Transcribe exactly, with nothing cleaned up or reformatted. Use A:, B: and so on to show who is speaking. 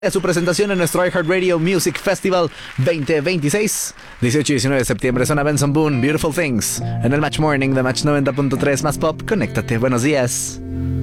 A: Es su presentación en nuestro iHeartRadio Music Festival veinte veintiséis. dieciocho y diecinueve de septiembre suena Benson Boone, Beautiful Things. En el Match Morning de Match noventa punto tres más pop, conéctate. Buenos días.